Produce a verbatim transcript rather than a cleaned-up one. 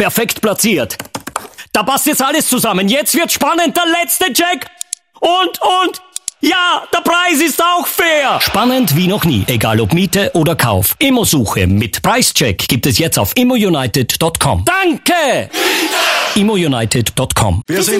perfekt platziert. Da passt jetzt alles zusammen. Jetzt wird spannend, der letzte Check. Und, und, ja, der Preis ist auch fair. Spannend wie noch nie, egal ob Miete oder Kauf. Immosuche mit Preischeck gibt es jetzt auf immo united punkt com. Danke! immo united punkt com. Wir sind